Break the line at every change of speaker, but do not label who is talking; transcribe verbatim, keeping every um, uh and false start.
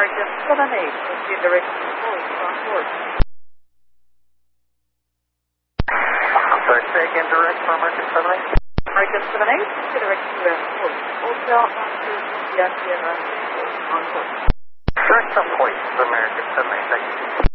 American seven eight, proceed direction to Point on board.
Sorry, say again, direct for American seven eight?
American seven eight, proceed direction to Airport. Hotel on to India Sierra on board.
Direct from Point, American seven eight, thank you.